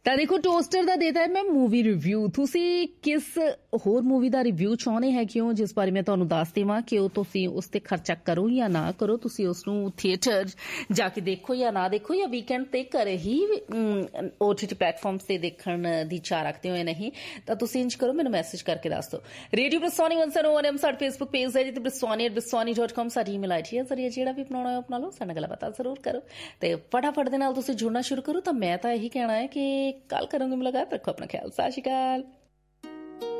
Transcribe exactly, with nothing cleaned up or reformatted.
ਤਾਂ ਦੇਖੋ ਟੋਸਟਰ ਦਾ ਦੇਤਾ ਹੈ ਮੈਂ ਮੂਵੀ ਰਿਵਿਊ। ਤੁਸੀਂ ਕਿਸ ਹੋਰ ਮੂਵੀ ਦਾ ਰਿਵਿਊ ਚਾਹੁੰਦੇ ਹੈਗੇ ਹੋ ਜਿਸ ਬਾਰੇ ਮੈਂ ਤੁਹਾਨੂੰ ਦੱਸ ਦੇਵਾਂ ਕਿ ਉਹ ਤੁਸੀਂ ਉਸ ਤੇ ਖਰਚਾ ਕਰੋ ਜਾਂ ਨਾ ਕਰੋ, ਤੁਸੀਂ ਉਸ ਨੂੰ ਥੀਏਟਰ ਜਾ ਕੇ ਦੇਖੋ ਜਾਂ ਨਾ ਦੇਖੋ, ਜਾਂ ਵੀਕਐਂਡ ਤੇ ਘਰੇ ਹੀ ਓਟੀਟੀ ਪਲੇਟਫਾਰਮਸ ਤੇ ਦੇਖਣ ਦੀ ਚਾਹ ਰੱਖਦੇ ਹੋ ਜਾਂ ਨਹੀਂ, ਤਾਂ ਤੁਸੀਂ ਇੰਜ ਕਰੋ ਮੈਨੂੰ ਮੈਸੇਜ ਕਰਕੇ ਦੱਸ ਦਿਓ। Radio ਬ੍ਰਿਸਟੋਨੀ one zero one M ਸਾਡਾ ਫੇਸਬੁੱਕ ਪੇਜ ਹੈ ਜੀ, ਤੇ ਬ੍ਰਿਸਟੋਨੀ ਐਟ ਬ੍ਰਿਸਟੋਨੀ ਡਾਟ ਕਾਮ ਸਾਡੀ ਈਮੇਲ ਆਈ ਡੀ ਹੈ। ਜ਼ਰੀਏ ਜਿਹੜਾ ਵੀ ਬਣਾਉਣਾ ਆਪਣਾ ਲਓ, ਸਾਡੇ ਨਾਲ ਗੱਲਬਾਤ ਜ਼ਰੂਰ ਕਰੋ ਤੇ ਫਟਾਫਟ ਦੇ ਨਾਲ ਤੁਸੀਂ ਜੁੜਨਾ ਸ਼ੁਰੂ ਕਰੋ। ਤਾਂ ਮੈਂ ਤਾਂ ਇਹੀ ਕਹਿਣਾ ਹੈ ਕਿ ਕੱਲ ਕਰਾਂਗੇ ਮੁਲਾਕਾਤ। ਰੱਖੋ ਆਪਣਾ ਖਿਆਲ। ਸਤਿ ਸ਼੍ਰੀ ਅਕਾਲ।